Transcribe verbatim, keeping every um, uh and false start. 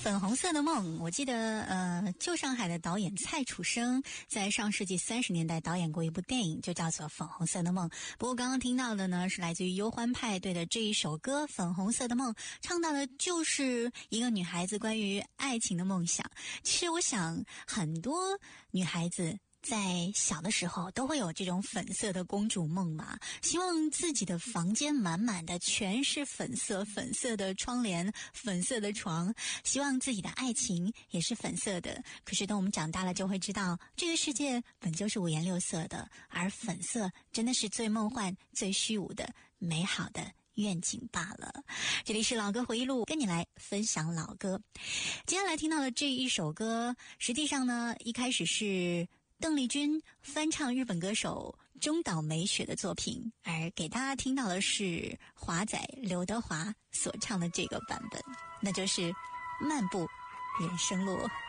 粉红色的梦，我记得呃，旧上海的导演蔡楚生在上世纪三十年代导演过一部电影，就叫做《粉红色的梦》。不过刚刚听到的呢，是来自于忧欢派对的这一首歌《粉红色的梦》，唱到的就是一个女孩子关于爱情的梦想。其实我想，很多女孩子在小的时候都会有这种粉色的公主梦嘛，希望自己的房间满满的全是粉色，粉色的窗帘，粉色的床，希望自己的爱情也是粉色的。可是等我们长大了就会知道，这个世界本就是五颜六色的，而粉色真的是最梦幻最虚无的美好的愿景罢了。这里是老歌回忆录，跟你来分享老歌。接下来听到的这一首歌，实际上呢一开始是邓丽君翻唱日本歌手中岛美雪的作品，而给大家听到的是华仔刘德华所唱的这个版本，那就是《漫步人生路》。